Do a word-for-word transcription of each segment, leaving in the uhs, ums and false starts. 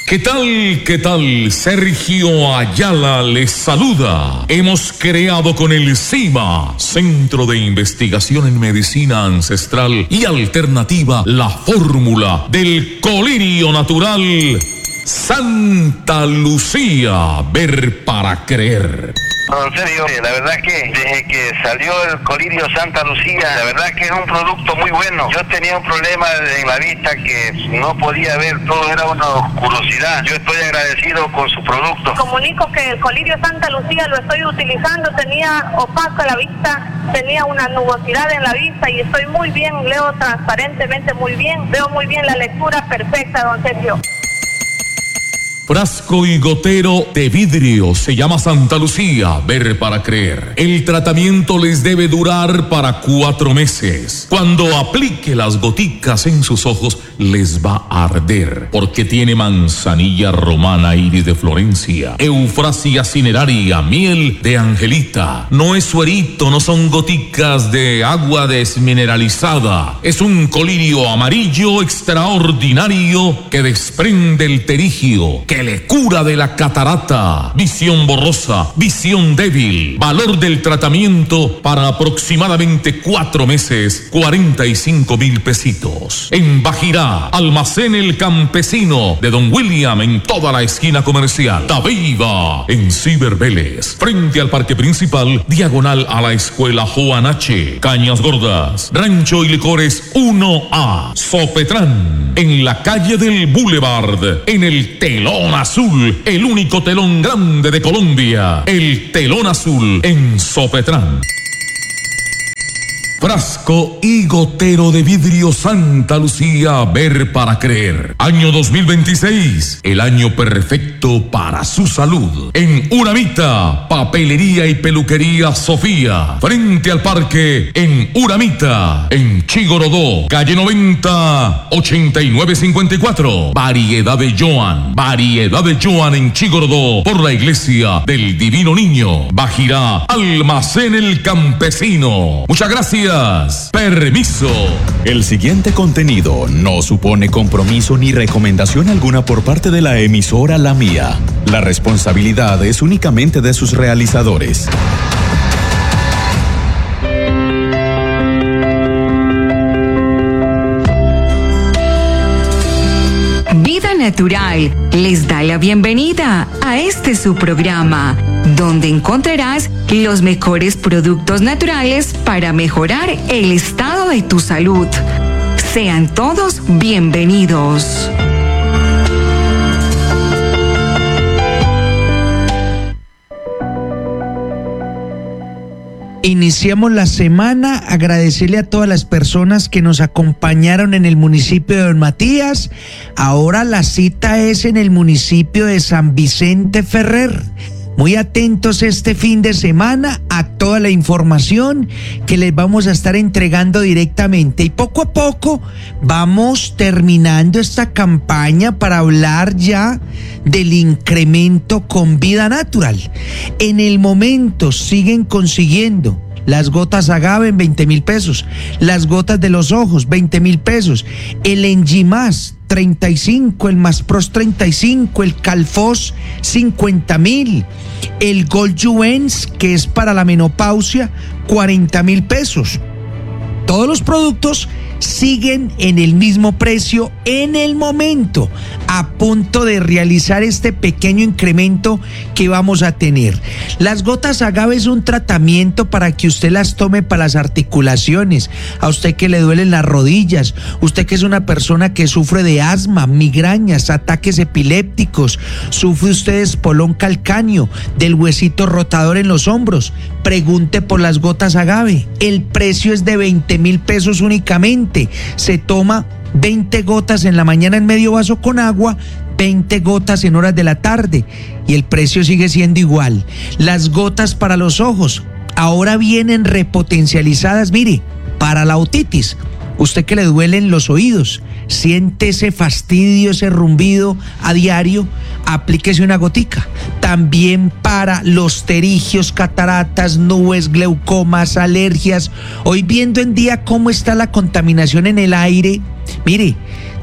¿Qué tal? ¿Qué tal? Sergio Ayala les saluda. Hemos creado con el CIMA, Centro de Investigación en Medicina Ancestral y Alternativa, la fórmula del colirio natural Santa Lucía, ver para creer. En serio, la verdad que desde que salió el colirio Santa Lucía, la verdad que es un producto muy bueno. Yo tenía un problema en la vista que no podía ver, todo era una oscurosidad. Yo estoy agradecido con su producto. Comunico que el colirio Santa Lucía lo estoy utilizando, tenía opaca la vista, tenía una nubosidad en la vista y estoy muy bien, leo transparentemente muy bien, veo muy bien la lectura perfecta, don Sergio. Frasco y gotero de vidrio, se llama Santa Lucía, ver para creer. El tratamiento les debe durar para cuatro meses. Cuando aplique las goticas en sus ojos, les va a arder, porque tiene manzanilla romana, iris de Florencia, eufrasia cineraria, miel de angelita. No es suerito, no son goticas de agua desmineralizada. Es un colirio amarillo extraordinario que desprende el terigio, que le cura de la catarata, visión borrosa, visión débil. Valor del tratamiento para aproximadamente cuatro meses, cuarenta y cinco mil pesitos. En Bajirá, Almacén El Campesino de Don William, en toda la esquina comercial. Tabeiba, en Ciber Vélez, frente al parque principal, diagonal a la escuela Juan H. Cañas Gordas, Rancho y Licores uno A. Sopetrán, en la calle del Boulevard, en el Telón Azul, el único telón grande de Colombia, el Telón Azul en Sopetrán. Frasco y gotero de vidrio Santa Lucía, ver para creer. Año dos mil veintiséis, el año perfecto para su salud. En Uramita, papelería y peluquería Sofía, frente al parque en Uramita, en Chigorodó, calle noventa, ochenta y nueve cincuenta y cuatro. Variedad de Joan, variedad de Joan en Chigorodó, por la iglesia del Divino Niño. Bajirá, Almacén El Campesino. Muchas gracias. Permiso. El siguiente contenido no supone compromiso ni recomendación alguna por parte de la emisora La Mía. La responsabilidad es únicamente de sus realizadores. Vida Natural les da la bienvenida a este su programa, donde encontrarás los mejores productos naturales para mejorar el estado de tu salud. Sean todos bienvenidos. Iniciamos la semana, agradecerle a todas las personas que nos acompañaron en el municipio de Don Matías. Ahora la cita es en el municipio de San Vicente Ferrer. Muy atentos este fin de semana a toda la información que les vamos a estar entregando directamente. Y poco a poco vamos terminando esta campaña para hablar ya del incremento con Vida Natural. En el momento siguen consiguiendo las gotas agave en veinte mil pesos, las gotas de los ojos veinte mil pesos, el Engimás treinta y cinco, el Maspros treinta y cinco, el Calfos cincuenta mil, el Goljuvens, que es para la menopausia, cuarenta mil pesos. Todos los productos siguen en el mismo precio en el momento, a punto de realizar este pequeño incremento que vamos a tener. Las gotas agave es un tratamiento para que usted las tome para las articulaciones, a usted que le duelen las rodillas, usted que es una persona que sufre de asma, migrañas, ataques epilépticos, sufre usted de espolón calcáneo, del huesito rotador en los hombros, pregunte por las gotas agave. El precio es de veinte mil pesos únicamente. Se toma veinte gotas en la mañana en medio vaso con agua, veinte gotas en horas de la tarde y el precio sigue siendo igual. Las gotas para los ojos ahora vienen repotencializadas, mire, para la otitis. Usted que le duelen los oídos, siente ese fastidio, ese rumbido a diario, aplíquese una gotica. También para los terigios, cataratas, nubes, glaucomas, alergias. Hoy viendo en día cómo está la contaminación en el aire, mire,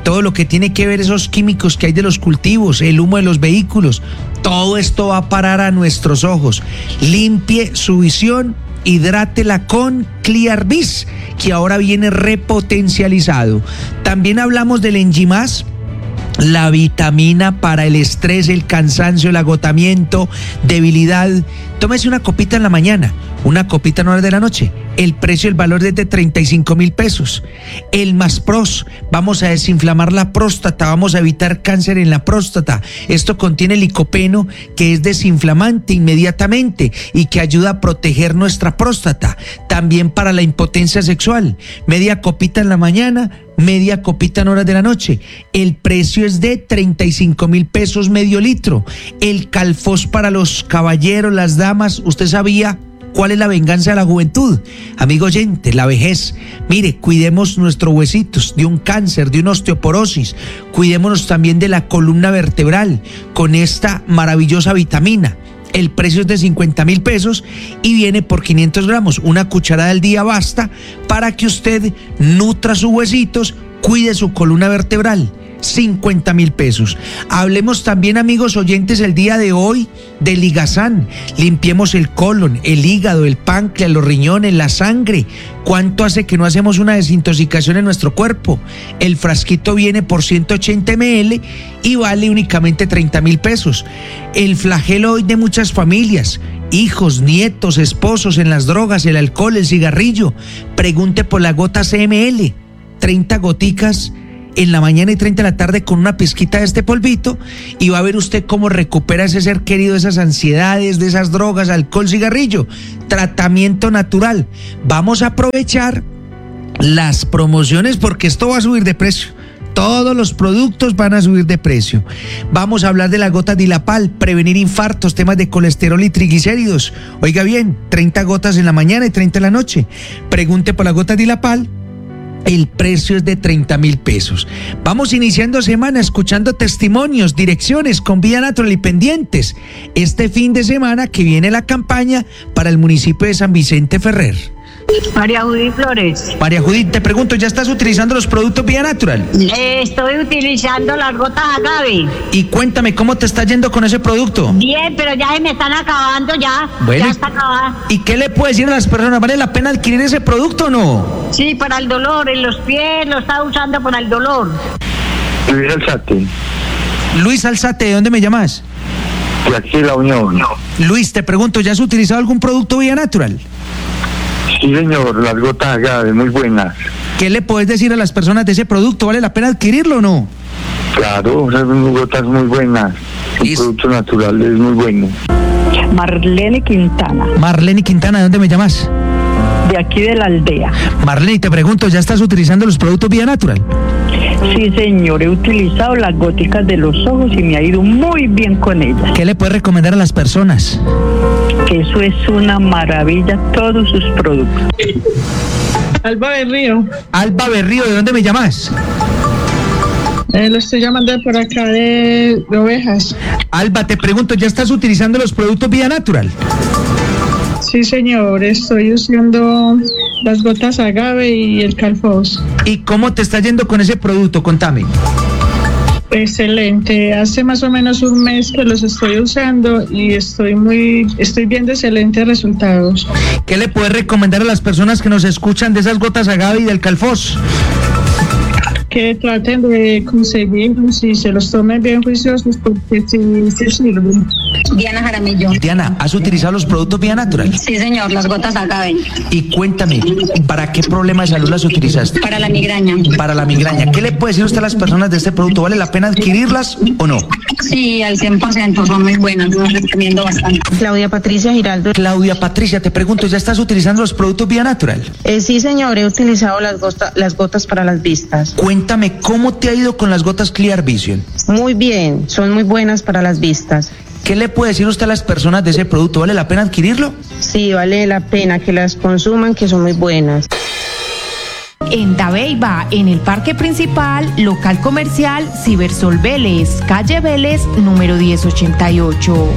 todo lo que tiene que ver esos químicos que hay de los cultivos, el humo de los vehículos, todo esto va a parar a nuestros ojos. Limpie su visión, hidrátela con Clearvis, que ahora viene repotencializado. También hablamos del Enjimás, la vitamina para el estrés, el cansancio, el agotamiento, debilidad. Tómese una copita en la mañana, una copita en horas de la noche. El precio, el valor es de treinta y cinco mil pesos. El Maspros, vamos a desinflamar la próstata, vamos a evitar cáncer en la próstata. Esto contiene licopeno, que es desinflamante inmediatamente y que ayuda a proteger nuestra próstata. También para la impotencia sexual, media copita en la mañana, media copita en horas de la noche. El precio es de treinta y cinco mil pesos medio litro. El Calfos para los caballeros, las damas. ¿Usted sabía cuál es la venganza de la juventud? Amigo oyente, la vejez. Mire, cuidemos nuestros huesitos de un cáncer, de una osteoporosis. Cuidémonos también de la columna vertebral con esta maravillosa vitamina. El precio es de cincuenta mil pesos y viene por quinientos gramos. Una cucharada al día basta para que usted nutra sus huesitos, cuide su columna vertebral. cincuenta mil pesos. Hablemos también, amigos oyentes, el día de hoy de Ligazán. Limpiemos el colon, el hígado, el páncreas, los riñones, la sangre. ¿Cuánto hace que no hacemos una desintoxicación en nuestro cuerpo? El frasquito viene por ciento ochenta mililitros y vale únicamente treinta mil pesos. El flagelo hoy de muchas familias, hijos, nietos, esposos en las drogas, el alcohol, el cigarrillo. Pregunte por la gota C M L, treinta goticas en la mañana y treinta de la tarde con una pizquita de este polvito, y va a ver usted cómo recupera ese ser querido de esas ansiedades, de esas drogas, alcohol, cigarrillo. Tratamiento natural. Vamos a aprovechar las promociones porque esto va a subir de precio. Todos los productos van a subir de precio. Vamos a hablar de la gota Dilapal, prevenir infartos, temas de colesterol y triglicéridos. Oiga bien, treinta gotas en la mañana y treinta en la noche. Pregunte por la gota Dilapal. El precio es de treinta mil pesos. Vamos iniciando semana escuchando testimonios, direcciones con Vía Natural y pendientes. Este fin de semana que viene la campaña para el municipio de San Vicente Ferrer. María Judith Flores. María Judith, te pregunto, ¿ya estás utilizando los productos Vía Natural? Eh, estoy utilizando las gotas agave. Y cuéntame, ¿cómo te está yendo con ese producto? Bien, pero ya se me están acabando ya. Bueno, ya está acabada. ¿Y qué le puedes decir a las personas? ¿Vale la pena adquirir ese producto o no? Sí, para el dolor, en los pies, lo está usando para el dolor. Luis Alzate. Luis Alzate, ¿de dónde me llamas? De aquí La Unión. No. Luis, te pregunto, ¿ya has utilizado algún producto Vía Natural? Sí, señor, las gotas agave, muy buenas. ¿Qué le puedes decir a las personas de ese producto? ¿Vale la pena adquirirlo o no? Claro, son gotas muy buenas. Un producto natural es muy bueno. Marlene Quintana. Marlene Quintana, ¿de dónde me llamas? De aquí de la aldea. Marlene, te pregunto, ¿ya estás utilizando los productos Vía Natural? Sí, señor, he utilizado las góticas de los ojos y me ha ido muy bien con ellas. ¿Qué le puedes recomendar a las personas? Que eso es una maravilla, todos sus productos. Alba Berrío. Alba Berrío, ¿de dónde me llamas? Eh, lo estoy llamando por acá de, de Ovejas. Alba, te pregunto, ¿ya estás utilizando los productos Vía Natural? Sí, señor, estoy usando las gotas agave y el Calfos. ¿Y cómo te está yendo con ese producto? Contame. Excelente, hace más o menos un mes que los estoy usando y estoy muy, estoy viendo excelentes resultados. ¿Qué le puedes recomendar a las personas que nos escuchan de esas gotas agave y del Calfos? Que traten de conseguirlos y se los tomen bien juiciosos porque sí, sí sirven. Diana Jaramillo. Diana, ¿has utilizado los productos Vía Natural? Sí, señor, las gotas agave. Y cuéntame, ¿para qué problema de salud las utilizaste? Para la migraña. Para la migraña. ¿Qué le puede decir usted a las personas de este producto? ¿Vale la pena adquirirlas o no? Sí, al cien por ciento, son muy buenas, las recomiendo bastante. Claudia Patricia Giraldo. Claudia Patricia, te pregunto, ¿ya estás utilizando los productos Vía Natural? Eh, sí, señor, he utilizado las, gota, las gotas para las vistas. Cuéntame, ¿cómo te ha ido con las gotas Clear Vision? Muy bien, son muy buenas para las vistas. ¿Qué le puede decir usted a las personas de ese producto? ¿Vale la pena adquirirlo? Sí, vale la pena que las consuman, que son muy buenas. En Dabeiba, en el Parque Principal, local comercial Cibersol Vélez, calle Vélez, número diez ochenta y ocho.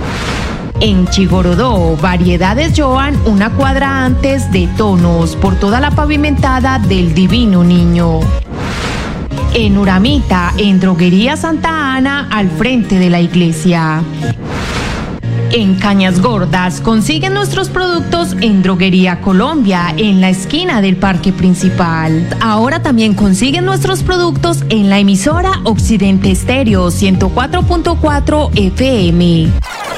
En Chigorodó, Variedades Joan, una cuadra antes de Tonos, por toda la pavimentada del Divino Niño. En Uramita, en Droguería Santa Ana, al frente de la iglesia. En Cañas Gordas, consiguen nuestros productos en Droguería Colombia, en la esquina del parque principal. Ahora también consiguen nuestros productos en la emisora Occidente Estéreo ciento cuatro punto cuatro F M.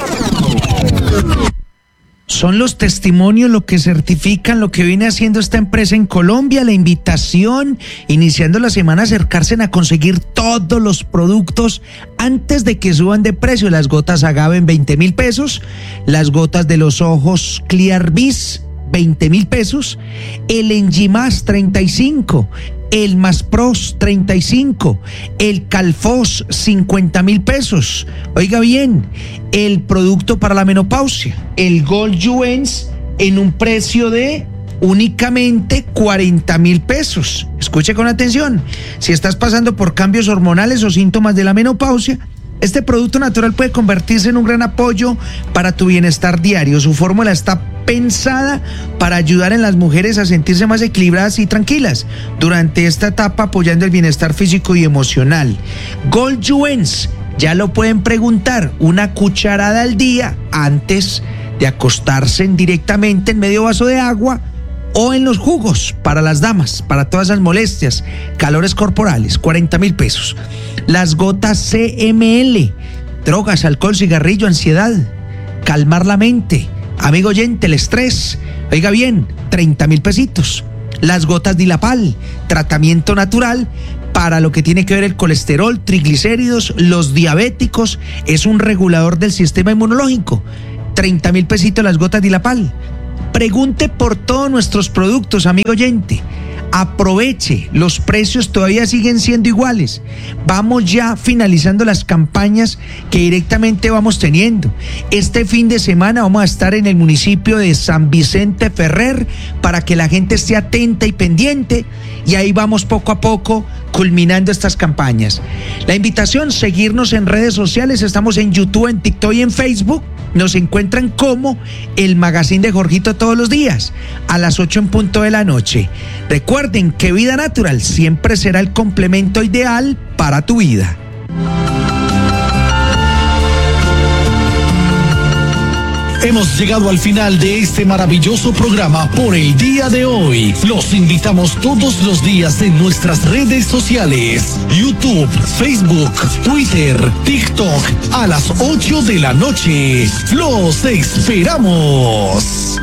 Son los testimonios lo que certifican lo que viene haciendo esta empresa en Colombia. La invitación, iniciando la semana, acercarse a conseguir todos los productos antes de que suban de precio. Las gotas Agave en veinte mil pesos, las gotas de los ojos Clear Bis veinte mil pesos, el Enjimas treinta y cinco, el Maspros treinta y cinco, el Calfos cincuenta mil pesos. Oiga bien, el producto para la menopausia, el Gold Juens en un precio de únicamente cuarenta mil pesos. Escuche con atención, si estás pasando por cambios hormonales o síntomas de la menopausia, este producto natural puede convertirse en un gran apoyo para tu bienestar diario. Su fórmula está pensada para ayudar a las mujeres a sentirse más equilibradas y tranquilas durante esta etapa, apoyando el bienestar físico y emocional. Gold Juens, ya lo pueden preguntar, una cucharada al día antes de acostarse directamente en medio vaso de agua o en los jugos para las damas, para todas esas molestias, calores corporales, cuarenta mil pesos. Las gotas C M L, drogas, alcohol, cigarrillo, ansiedad, calmar la mente, amigo oyente, el estrés, oiga bien, treinta mil pesitos. Las gotas Dilapal, tratamiento natural para lo que tiene que ver el colesterol, triglicéridos, los diabéticos, es un regulador del sistema inmunológico, treinta mil pesitos las gotas Dilapal. Pregunte por todos nuestros productos, amigo oyente. Aproveche, los precios todavía siguen siendo iguales. Vamos ya finalizando las campañas que directamente vamos teniendo. Este fin de semana vamos a estar en el municipio de San Vicente Ferrer para que la gente esté atenta y pendiente, y ahí vamos poco a poco culminando estas campañas. La invitación, seguirnos en redes sociales, estamos en YouTube, en TikTok y en Facebook. Nos encuentran como el Magazine de Jorgito todos los días, a las ocho en punto de la noche. Recuerden que Vida Natural siempre será el complemento ideal para tu vida. Hemos llegado al final de este maravilloso programa por el día de hoy. Los invitamos todos los días en nuestras redes sociales: YouTube, Facebook, Twitter, TikTok, a las ocho de la noche. ¡Los esperamos!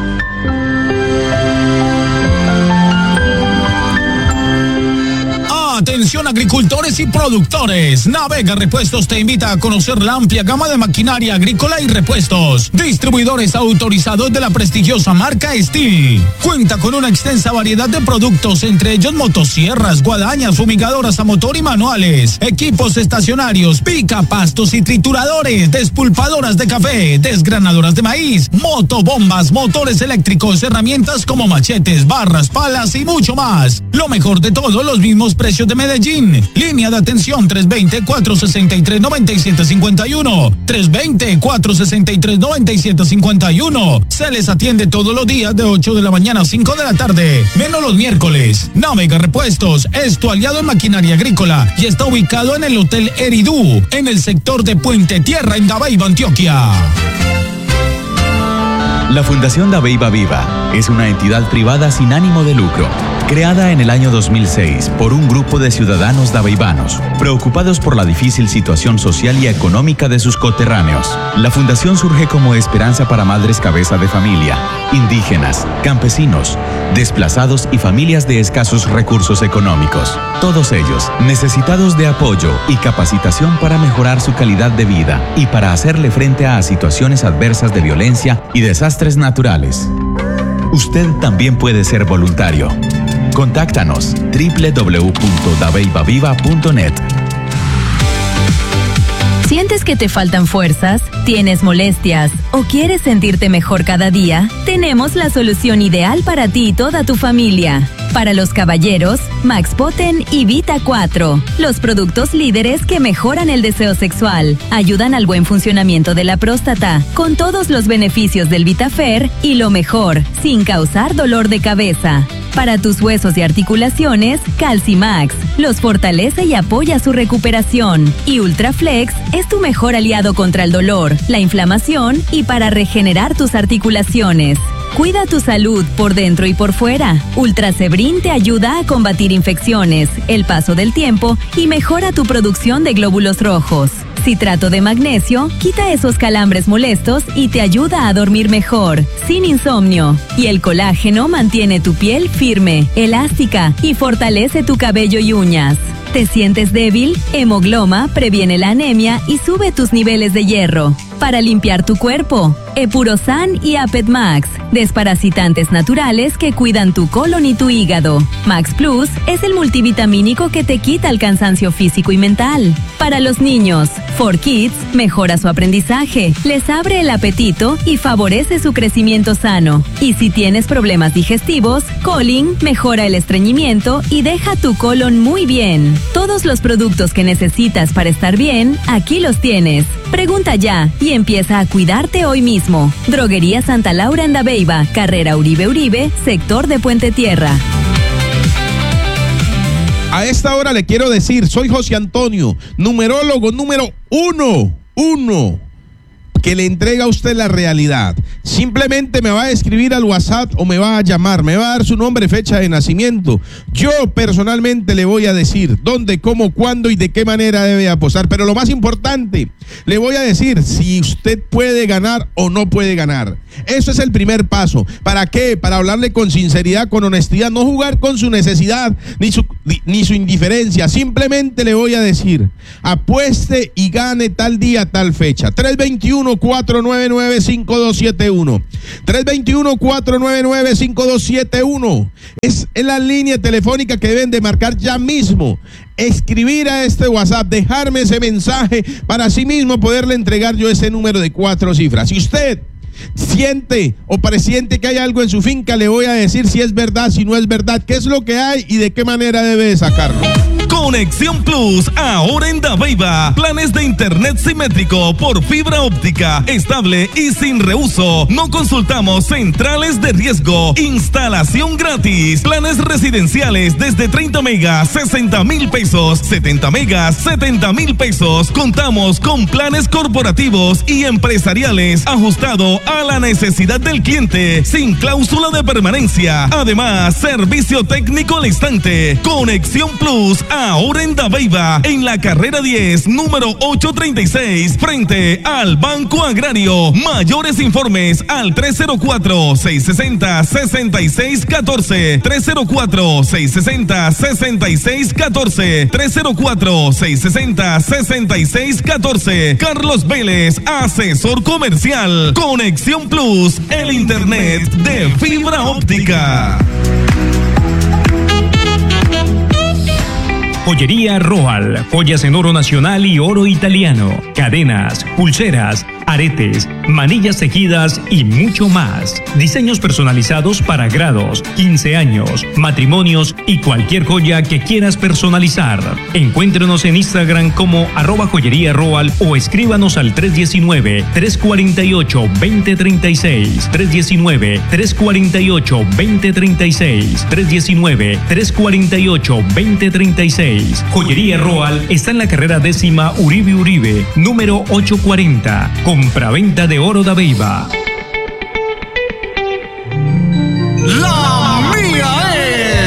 Atención agricultores y productores, Navega Repuestos te invita a conocer la amplia gama de maquinaria agrícola y repuestos, distribuidores autorizados de la prestigiosa marca Steel. Cuenta con una extensa variedad de productos, entre ellos motosierras, guadañas, fumigadoras a motor y manuales, equipos estacionarios, pica pastos y trituradores, despulpadoras de café, desgranadoras de maíz, motobombas, motores eléctricos, herramientas como machetes, barras, palas y mucho más. Lo mejor de todo, los mismos precios de Medellín. Línea de atención tres dos cero, cuatro seis tres, nueve siete cinco uno, tres dos cero, cuatro seis tres, nueve siete cinco uno. Se les atiende todos los días de ocho de la mañana a cinco de la tarde, menos los miércoles. Navega Repuestos es tu aliado en maquinaria agrícola y está ubicado en el Hotel Eridú, en el sector de Puente Tierra, en Dabeiba, Antioquia. La Fundación Dabeiba Viva es una entidad privada sin ánimo de lucro, creada en el año dos mil seis por un grupo de ciudadanos dabeibanos preocupados por la difícil situación social y económica de sus coterráneos. La fundación surge como esperanza para madres cabeza de familia, indígenas, campesinos, desplazados y familias de escasos recursos económicos. Todos ellos necesitados de apoyo y capacitación para mejorar su calidad de vida y para hacerle frente a situaciones adversas de violencia y desastres naturales. Usted también puede ser voluntario. Contáctanos doble u doble u doble u punto dabeiba viva punto net. ¿Sientes que te faltan fuerzas? ¿Tienes molestias? ¿O quieres sentirte mejor cada día? Tenemos la solución ideal para ti y toda tu familia. Para los caballeros, Max Poten y Vita cuatro, los productos líderes que mejoran el deseo sexual, ayudan al buen funcionamiento de la próstata, con todos los beneficios del Vitafer y lo mejor, sin causar dolor de cabeza. Para tus huesos y articulaciones, Calcimax los fortalece y apoya su recuperación. Y Ultraflex es tu mejor aliado contra el dolor, la inflamación y para regenerar tus articulaciones. Cuida tu salud por dentro y por fuera. Ultrasebrin te ayuda a combatir infecciones, el paso del tiempo y mejora tu producción de glóbulos rojos. Citrato de magnesio quita esos calambres molestos y te ayuda a dormir mejor, sin insomnio. Y el colágeno mantiene tu piel firme, elástica y fortalece tu cabello y uñas. ¿Te sientes débil? Hemogloma previene la anemia y sube tus niveles de hierro. Para limpiar tu cuerpo, Epurosan y Apet Max, desparasitantes naturales que cuidan tu colon y tu hígado. Max Plus es el multivitamínico que te quita el cansancio físico y mental. Para los niños, For Kids mejora su aprendizaje, les abre el apetito y favorece su crecimiento sano. Y si tienes problemas digestivos, Colin mejora el estreñimiento y deja tu colon muy bien. Todos los productos que necesitas para estar bien, aquí los tienes. Pregunta ya y empieza a cuidarte hoy mismo. Droguería Santa Laura en Dabeiba, carrera Uribe Uribe, sector de Puente Tierra. A esta hora le quiero decir, soy José Antonio, numerólogo número uno, uno, que le entrega a usted la realidad. Simplemente me va a escribir al WhatsApp o me va a llamar, me va a dar su nombre, fecha de nacimiento. Yo personalmente le voy a decir dónde, cómo, cuándo y de qué manera debe apostar. Pero lo más importante, le voy a decir si usted puede ganar o no puede ganar. Eso es el primer paso. ¿Para qué? Para hablarle con sinceridad, con honestidad, no jugar con su necesidad ni su, ni, ni su indiferencia. Simplemente le voy a decir, apueste y gane tal día, tal fecha. tres dos uno, cuatro nueve nueve, cinco dos siete uno. tres dos uno, cuatro nueve nueve, cinco dos siete uno. Es en la línea telefónica que deben de marcar ya mismo. Escribir a este WhatsApp, dejarme ese mensaje para así mismo poderle entregar yo ese número de cuatro cifras. Si usted siente o presiente que hay algo en su finca, le voy a decir si es verdad, si no es verdad, qué es lo que hay y de qué manera debe de sacarlo. Conexión Plus, ahora en Dabeiba. Planes de internet simétrico por fibra óptica, estable y sin reuso. No consultamos centrales de riesgo. Instalación gratis. Planes residenciales desde treinta megas, sesenta mil pesos. setenta megas, setenta mil pesos. Contamos con planes corporativos y empresariales ajustado a la necesidad del cliente, sin cláusula de permanencia. Además, servicio técnico al instante. Conexión Plus, ahora en Dabeiba, en la carrera diez, número ochocientos treinta y seis, frente al Banco Agrario. Mayores informes al tres cero cuatro, seis seis cero, seis seis uno cuatro, tres cero cuatro, seis seis cero, seis seis uno cuatro, tres cero cuatro, seis seis cero, seis seis uno cuatro. Carlos Vélez, asesor comercial. Conexión Plus, el internet de fibra óptica. Joyería Roal, joyas en oro nacional y oro italiano, cadenas, pulseras, aretes, manillas tejidas y mucho más. Diseños personalizados para grados, quince años, matrimonios y cualquier joya que quieras personalizar. Encuéntrenos en Instagram como arroba joyería Roal o escríbanos al tres uno nueve, tres cuatro ocho, dos cero tres seis, tres uno nueve, tres cuatro ocho, dos cero tres seis, tres uno nueve, tres cuatro ocho, dos cero tres seis. Joyería Roal está en la carrera décima Uribe Uribe, número ochocientos cuarenta. Compraventa de oro Dabeiba.